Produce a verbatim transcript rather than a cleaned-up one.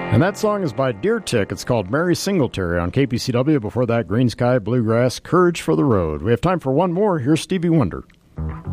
And that song is by Deer Tick. It's called Mary Singletary on K P C W. Before that, Green Sky, Bluegrass, Courage for the Road. We have time for one more. Here's Stevie Wonder.